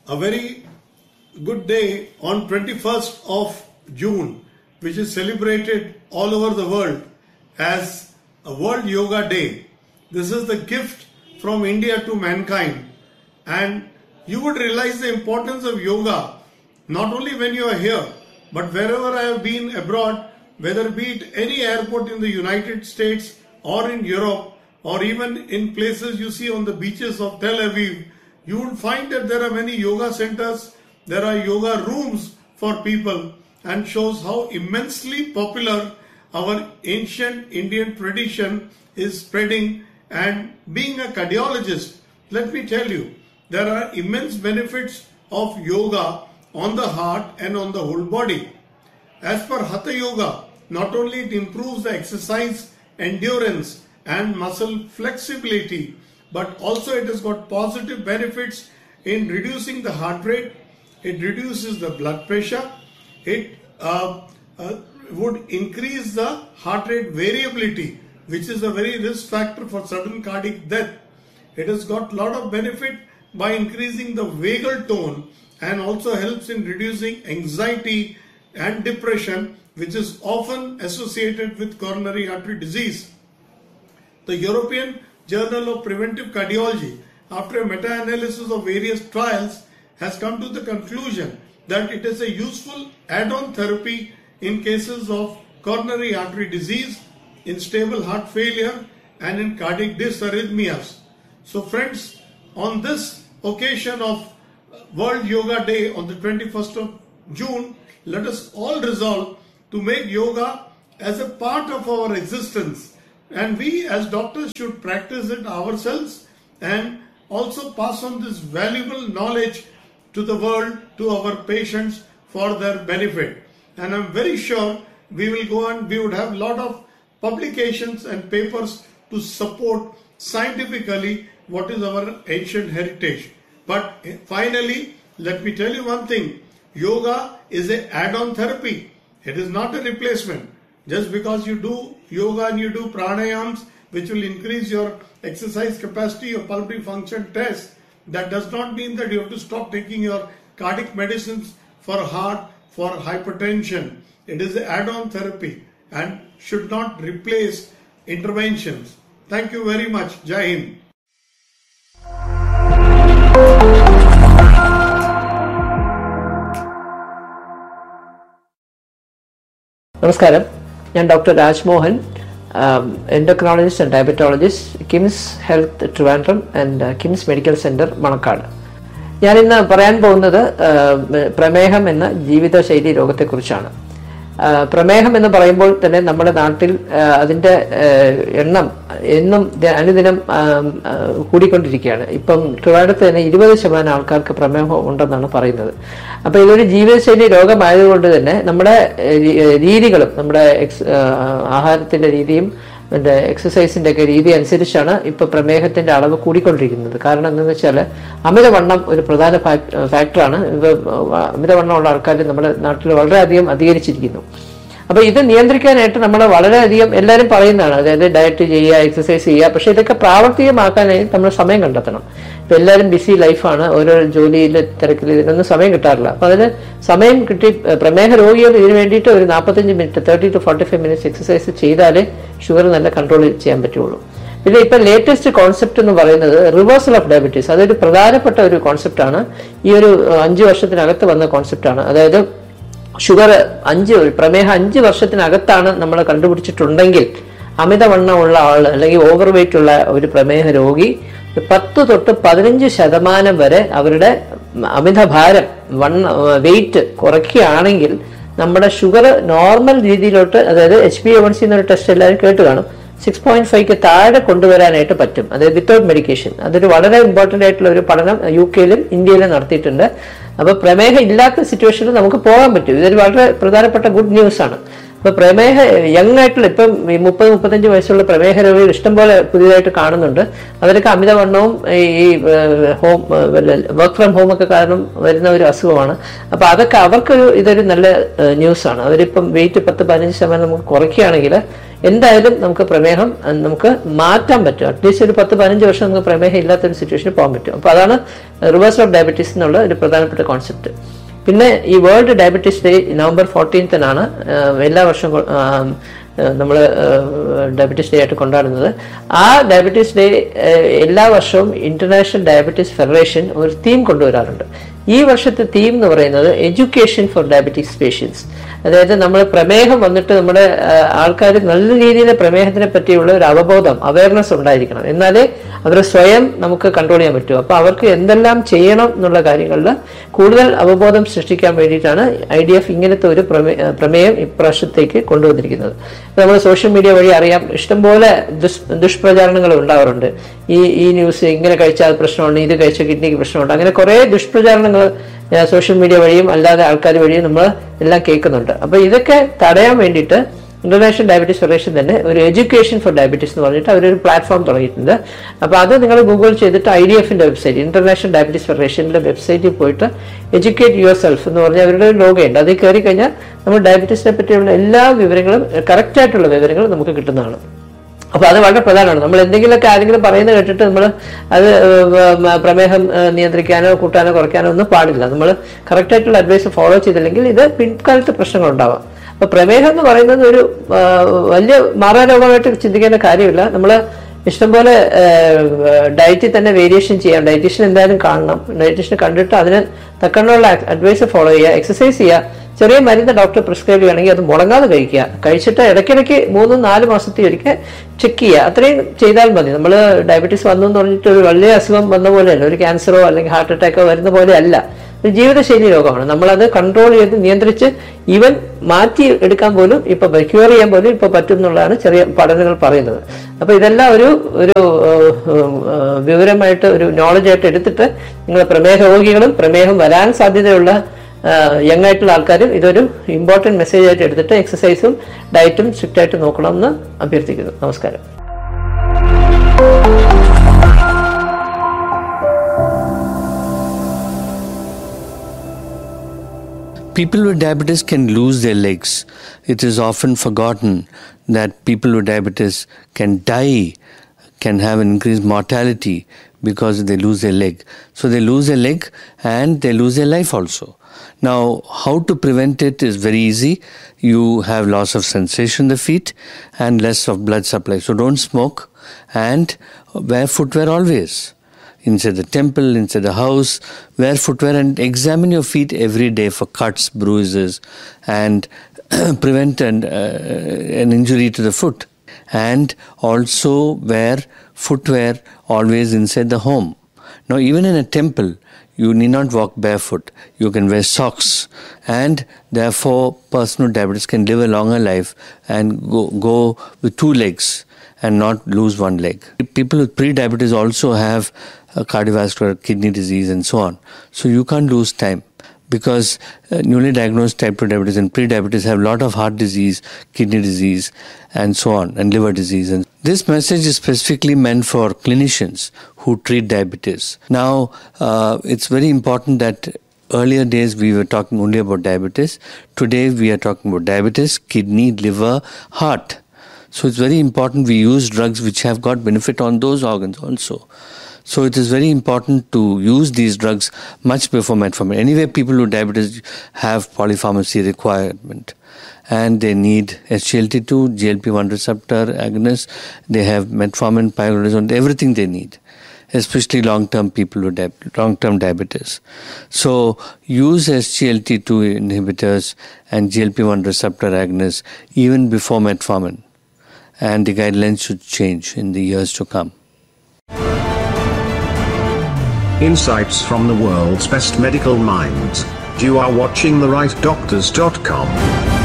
a very good day on 21st of June, which is celebrated all over the world as a World Yoga Day. This is the gift from India to mankind, and you would realize the importance of yoga not only when you are here, but wherever I have been abroad, whether be it any airport in the United States or in Europe, or even in places you see on the beaches of Tel Aviv, you will find that there are many yoga centers, there are yoga rooms for people, and shows how immensely popular our ancient Indian tradition is spreading. And being a cardiologist, let me tell you, there are immense benefits of yoga on the heart and on the whole body. As per Hatha Yoga, not only it improves the exercise endurance and muscle flexibility, but also it has got positive benefits in reducing the heart rate, it reduces the blood pressure, it would increase the heart rate variability, which is a very risk factor for sudden cardiac death. It has got a lot of benefit by increasing the vagal tone and also helps in reducing anxiety and depression, which is often associated with coronary artery disease. The European Journal of Preventive Cardiology, after a meta-analysis of various trials, has come to the conclusion that it is a useful add-on therapy in cases of coronary artery disease, in stable heart failure, and in cardiac dysarrhythmias. So friends, on this occasion of World Yoga Day on the 21st of June, let us all resolve to make yoga as a part of our existence, and we as doctors should practice it ourselves and also pass on this valuable knowledge to the world, to our patients, for their benefit. And I'm very sure we will go and we would have a lot of publications and papers to support scientifically what is our ancient heritage. But finally, let me tell you one thing, yoga is an add-on therapy. It is not a replacement. Just because you do yoga and you do pranayams, which will increase your exercise capacity, your pulmonary function test, that does not mean that you have to stop taking your cardiac medicines for heart, for hypertension. It is an add-on therapy and should not replace interventions. Thank you very much. Jai Hind. നമസ്കാരം, ഞാൻ doctor Rajmohan, endocrinologist and diabetologist, KIMS health Trivandrum and KIMS medical centre Manacaud. ഞാനിന്ന് പറയാൻ പോകുന്നത് പ്രമേഹം എന്ന ജീവിതശൈലി രോഗത്തെക്കുറിച്ചാണ്. പ്രമേഹം എന്ന് പറയുമ്പോൾ തന്നെ നമ്മുടെ നാട്ടിൽ അതിൻ്റെ എണ്ണം എന്നും അനുദിനം കൂടിക്കൊണ്ടിരിക്കുകയാണ്. ഇപ്പം ട്രിവാൻഡ്രത്ത് തന്നെ 20% ആൾക്കാർക്ക് പ്രമേഹം ഉണ്ടെന്നാണ് പറയുന്നത്. അപ്പോൾ ഇതൊരു ജീവിതശൈലി രോഗമായതുകൊണ്ട് തന്നെ നമ്മുടെ രീതികളും, നമ്മുടെ ആഹാരത്തിൻ്റെ രീതിയും പിന്നെ എക്സസൈസിൻ്റെ ഒക്കെ രീതി അനുസരിച്ചാണ് ഇപ്പോൾ പ്രമേഹത്തിൻ്റെ അളവ് കൂടിക്കൊണ്ടിരിക്കുന്നത്. കാരണം എന്താണെന്ന് വെച്ചാൽ അമിതവണ്ണം ഒരു പ്രധാന ഫാക്ടറാണ്. അമിതവണ്ണമുള്ള ആൾക്കാർ നമ്മുടെ നാട്ടിൽ വളരെയധികം അധികരിച്ചിരിക്കുന്നു. അപ്പോൾ ഇത് നിയന്ത്രിക്കാനായിട്ട് നമ്മൾ വളരെയധികം എല്ലാവരും പറയുന്നതാണ്, അതായത് ഡയറ്റ് ചെയ്യുക, എക്സസൈസ് ചെയ്യുക. പക്ഷേ ഇതൊക്കെ പ്രാവർത്തികമാക്കാനായി നമ്മൾ സമയം കണ്ടെത്തണം. ഇപ്പം എല്ലാവരും ബിസി ലൈഫാണ്, ഓരോ ജോലിയിൽ തിരക്കിൽ ഇതിനൊന്നും സമയം കിട്ടാറില്ല. അപ്പോൾ അതിന് സമയം കിട്ടി പ്രമേഹ രോഗികൾ ഇതിന് വേണ്ടിയിട്ട് ഒരു 45 മിനിറ്റ് 30 to 45 മിനിറ്റ്സ് എക്സസൈസ് ചെയ്താലേ ഷുഗർ നല്ല കൺട്രോൾ ചെയ്യാൻ പറ്റുള്ളൂ. പിന്നെ ഇപ്പം ലേറ്റസ്റ്റ് കോൺസെപ്റ്റ് എന്ന് പറയുന്നത് റിവേഴ്സൽ ഓഫ് ഡയബറ്റീസ്. അതൊരു പ്രധാനപ്പെട്ട ഒരു കോൺസെപ്റ്റാണ്. ഈ ഒരു 5 വർഷത്തിനകത്ത് വന്ന കോൺസെപ്റ്റാണ്. അതായത് ഷുഗർ പ്രമേഹം 5 വർഷത്തിനകത്താണ് നമ്മൾ കണ്ടുപിടിച്ചിട്ടുണ്ടെങ്കിൽ അമിതവണ്ണമുള്ള ആൾ അല്ലെങ്കിൽ ഓവർ വെയിറ്റ് ഉള്ള ഒരു പ്രമേഹ രോഗി 10 തൊട്ട് 15% വരെ അവരുടെ അമിതഭാരം വെയിറ്റ് കുറയ്ക്കുകയാണെങ്കിൽ നമ്മുടെ ഷുഗർ നോർമൽ രീതിയിലോട്ട്, അതായത് HbA1c എന്നൊരു ടെസ്റ്റ് എല്ലാവരും കേട്ട് കാണും, 6.5 താഴെ കൊണ്ടുവരാനായിട്ട് പറ്റും, അതായത് വിത്തൗട്ട് മെഡിക്കേഷൻ. അതൊരു വളരെ ഇമ്പോർട്ടൻ്റ് ആയിട്ടുള്ള ഒരു പഠനം UK-ലും ഇന്ത്യയിലും നടത്തിയിട്ടുണ്ട്. അപ്പോൾ പ്രമേഹം ഇല്ലാത്ത സിറ്റുവേഷനിൽ നമുക്ക് പോകാൻ പറ്റും. ഇതൊരു വളരെ പ്രധാനപ്പെട്ട ഗുഡ് ന്യൂസ് ആണ്. അപ്പോൾ പ്രമേഹ യങ് ആയിട്ടുള്ള ഇപ്പം 30-35 വയസ്സുള്ള പ്രമേഹ രോഗികൾ ഇഷ്ടംപോലെ പുതിയതായിട്ട് കാണുന്നുണ്ട്. അവരൊക്കെ അമിതവണ്ണവും ഈ ഹോം വർക്ക് ഫ്രം ഹോം ഒക്കെ കാരണം വരുന്ന ഒരു അസുഖമാണ്. അപ്പോൾ അതൊക്കെ ഇതൊരു നല്ല ന്യൂസാണ്. അവരിപ്പം വെയിറ്റ് 10-15% നമുക്ക് കുറയ്ക്കുകയാണെങ്കിൽ എന്തായാലും നമുക്ക് പ്രമേഹം നമുക്ക് മാറ്റാൻ പറ്റും. അറ്റ്ലീസ്റ്റ് ഒരു 10-15 വർഷം നമുക്ക് പ്രമേഹം ഇല്ലാത്തൊരു സിറ്റുവേഷനിൽ പോകാൻ പറ്റും. അപ്പോൾ അതാണ് റിവേഴ്സൽ ഓഫ് ഡയബറ്റീസ് എന്നുള്ള ഒരു പ്രധാനപ്പെട്ട കോൺസെപ്റ്റ്. പിന്നെ ഈ world diabetes day November 14th എല്ലാ വർഷവും നമ്മൾ ഡയബറ്റീസ് ഡേ ആയിട്ട് കൊണ്ടാടുന്നത്. ആ ഡയബറ്റീസ് ഡേ എല്ലാ വർഷവും ഇന്റർനാഷണൽ ഡയബറ്റീസ് ഫെഡറേഷൻ ഒരു തീം കൊണ്ടുവരാറുണ്ട്. ഈ വർഷത്തെ തീം എന്ന് പറയുന്നത് എഡ്യൂക്കേഷൻ ഫോർ ഡയബറ്റിക്സ് പേഷ്യൻസ്. അതായത് നമ്മൾ പ്രമേഹം വന്നിട്ട് നമ്മുടെ ആൾക്കാർ നല്ല രീതിയിൽ പ്രമേഹത്തിനെ പറ്റിയുള്ള ഒരു അവയർനെസ് ഉണ്ടായിരിക്കണം. എന്നാലേ അവർ സ്വയം നമുക്ക് കൺട്രോൾ ചെയ്യാൻ പറ്റൂ. അപ്പോൾ അവർക്ക് എന്തെല്ലാം ചെയ്യണം എന്നുള്ള കാര്യങ്ങളിൽ കൂടുതൽ അവബോധം സൃഷ്ടിക്കാൻ വേണ്ടിയിട്ടാണ് IDF ഇങ്ങനത്തെ ഒരു പ്രമേയം ഇപ്രാവശ്യത്തേക്ക് കൊണ്ടുവന്നിരിക്കുന്നത്. നമ്മൾ സോഷ്യൽ മീഡിയ വഴി അറിയാം, ഇഷ്ടംപോലെ ദുഷ്പ്രചാരണങ്ങൾ ഉണ്ടാവാറുണ്ട്. ഈ ന്യൂസ് ഇങ്ങനെ കഴിച്ചാൽ പ്രശ്നമുണ്ട്, ഇത് കഴിച്ച കിഡ്നിക്ക് പ്രശ്നമുണ്ട്, അങ്ങനെ കുറേ ദുഷ്പ്രചാരണങ്ങൾ സോഷ്യൽ മീഡിയ വഴിയും അല്ലാതെ ആൾക്കാർ വഴിയും നമ്മൾ എല്ലാം കേൾക്കുന്നുണ്ട്. അപ്പോൾ ഇതൊക്കെ തടയാൻ വേണ്ടിയിട്ട് ഇന്റർനാഷണൽ ഡയബറ്റീസ് ഫെഡറേഷൻ തന്നെ ഒരു എഡ്യൂക്കേഷൻ ഫോർ ഡയബറ്റീസ് എന്ന് പറഞ്ഞിട്ട് അവരൊരു പ്ലാറ്റ്ഫോം തുടങ്ങിയിട്ടുണ്ട്. അപ്പോൾ അത് നിങ്ങൾ ഗൂഗിൾ ചെയ്തിട്ട് IDFന്റെ വെബ്സൈറ്റ്, ഇന്റർനാഷണൽ ഡയബറ്റീസ് ഫെഡറേഷൻ്റെ വെബ്സൈറ്റിൽ പോയിട്ട് എഡ്യൂക്കേറ്റ് യുവർ സെൽഫ് എന്ന് പറഞ്ഞ അവരുടെ ഒരു ലോഗോയുണ്ട്. അതിൽ കയറി കഴിഞ്ഞാൽ നമ്മൾ ഡയബറ്റീസിനെ പറ്റിയുള്ള എല്ലാ വിവരങ്ങളും കറക്റ്റായിട്ടുള്ള വിവരങ്ങൾ നമുക്ക് കിട്ടുന്നതാണ്. അപ്പോൾ അത് വളരെ പ്രധാനമാണ്. നമ്മൾ എന്തെങ്കിലുമൊക്കെ ആരെങ്കിലും പറയുന്നത് കേട്ടിട്ട് നമ്മൾ അത് പ്രമേഹം നിയന്ത്രിക്കാനോ കൂട്ടാനോ കുറയ്ക്കാനോ ഒന്നും പാടില്ല. നമ്മൾ കറക്റ്റായിട്ടുള്ള അഡ്വൈസ് ഫോളോ ചെയ്തില്ലെങ്കിൽ ഇത് പിൻകാലത്ത് പ്രശ്നങ്ങളുണ്ടാവാം. അപ്പോൾ പ്രമേഹം എന്ന് പറയുന്നത് ഒരു വലിയ മാറാരോഗമായിട്ട് ചിന്തിക്കേണ്ട കാര്യമില്ല. നമ്മൾ ഇഷ്ടംപോലെ ഡയറ്റിൽ തന്നെ വേരിയേഷൻ ചെയ്യാം. ഡയറ്റീഷ്യൻ എന്തായാലും കാണണം. ഡയറ്റീഷ്യനെ കണ്ടിട്ട് അതിന് തക്കണ്ണുള്ള അഡ്വൈസ് ഫോളോ ചെയ്യുക, എക്സസൈസ് ചെയ്യുക. ചെറിയ മരുന്ന് ഡോക്ടർ പ്രിസ്ക്രൈബ് ചെയ്യുകയാണെങ്കിൽ അത് മുടങ്ങാതെ കഴിക്കുക. കഴിച്ചിട്ട് ഇടയ്ക്കിടയ്ക്ക് 3-4 മാസത്തിൽ ഒരിക്കൽ ചെക്ക് ചെയ്യുക. അത്രയും ചെയ്താൽ മതി. നമ്മൾ ഡയബറ്റീസ് വന്നു എന്ന് പറഞ്ഞിട്ട് ഒരു വലിയ അസുഖം വന്ന പോലെയല്ല, ഒരു ക്യാൻസറോ അല്ലെങ്കിൽ ഹാർട്ട് അറ്റാക്കോ വരുന്ന പോലെയല്ല. ഒരു ജീവിതശൈലി രോഗമാണ്. നമ്മളത് കൺട്രോൾ ചെയ്ത് നിയന്ത്രിച്ച് ഈവൻ മാറ്റി എടുക്കാൻ പോലും ക്യൂർ ചെയ്യാൻ പോലും ഇപ്പോൾ പറ്റും എന്നുള്ളതാണ് ചെറിയ പഠനങ്ങൾ പറയുന്നത്. അപ്പോൾ ഇതെല്ലാം ഒരു വിവരമായിട്ട് ഒരു നോളജായിട്ട് എടുത്തിട്ട് നിങ്ങൾ പ്രമേഹ രോഗികളും പ്രമേഹം വരാൻ സാധ്യതയുള്ള യങ് ആയിട്ടുള്ള ആൾക്കാരും ഇതൊരു ഇമ്പോർട്ടൻറ്റ് മെസ്സേജ് ആയിട്ട് എടുത്തിട്ട് എക്സസൈസും ഡയറ്റും സ്ട്രിക്റ്റ് ആയിട്ട് നോക്കണമെന്ന് അഭ്യർത്ഥിക്കുന്നു. നമസ്കാരം. People with diabetes can lose their legs. It is often forgotten that people with diabetes can die, can have an increased mortality because they lose their leg. So they lose their leg and they lose their life also. Now, how to prevent it is very easy. You have loss of sensation in the feet and less of blood supply. So don't smoke and wear footwear always. Inside the temple, inside the house, wear footwear and examine your feet every day for cuts, bruises, and prevent an injury to the foot. And also wear footwear always inside the home. Now, even in a temple, you need not walk barefoot. You can wear socks, and therefore, person with diabetes can live a longer life and go with 2 legs and not lose 1 leg. People with pre-diabetes also have cardiovascular, kidney disease and so on. So you can't lose time because newly diagnosed type 2 diabetes and pre-diabetes have a lot of heart disease, kidney disease and so on, and liver disease. And this message is specifically meant for clinicians who treat diabetes. Now, it's very important that earlier days we were talking only about diabetes. Today we are talking about diabetes, kidney, liver, heart. So it's very important we use drugs which have got benefit on those organs also. So it is very important to use these drugs much before metformin. Anyway, people with diabetes have polypharmacy requirement and they need SGLT2, GLP-1 receptor agonists, they have metformin, pioglitazone, everything they need, especially long-term people with long-term diabetes. So use SGLT2 inhibitors and GLP-1 receptor agonists even before metformin, and the guidelines should change in the years to come. Insights from the world's best medical minds. You are watching therightdoctors.com.